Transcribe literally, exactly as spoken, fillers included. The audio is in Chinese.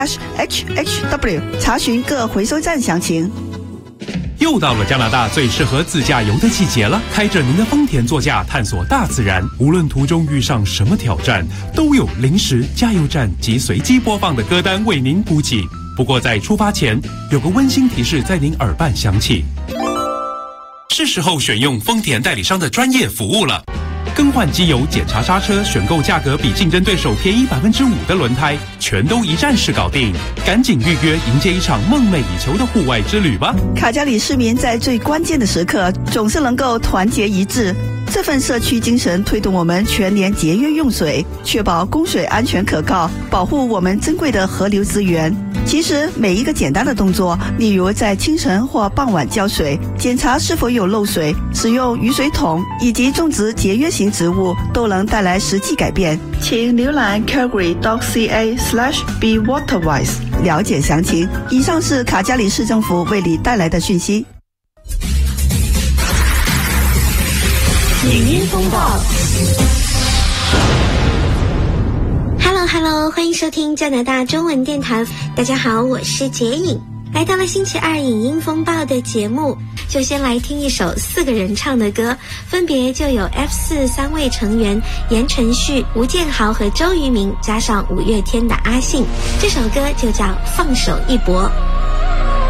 H H W 查询各回收站详情。 又到了加拿大最适合自驾游的季节了，开着您的丰田座驾探索大自然，无论途中遇上什么挑战，都有零食、加油站及随机播放的歌单为您补给。不过在出发前，有个温馨提示在您耳畔响起，是时候选用丰田代理商的专业服务了。更换机油、检查刹车、选购价格比竞争对手便宜百分之五的轮胎，全都一站式搞定。赶紧预约，迎接一场梦寐以求的户外之旅吧！ 卡加里市民在最关键的时刻总是能够团结一致，这份社区精神推动我们全年节约用水，确保供水安全可靠，保护我们珍贵的河流资源。其实每一个简单的动作，例如在清晨或傍晚浇水，检查是否有漏水，使用雨水桶以及种植节约型植物，都能带来实际改变。请浏览 calgary dot c a slash be waterwise 了解详情。以上是卡加里市政府为你带来的讯息。 影音风暴。Hello Hello， 欢迎收听加拿大中文电台。大家好，我是杰颖。来到了星期二影音风暴的节目，就先来听一首四个人唱的歌，分别就有 F 四 三位成员言承旭、吴建豪和周渝民，加上五月天的阿信。这首歌就叫《放手一搏》。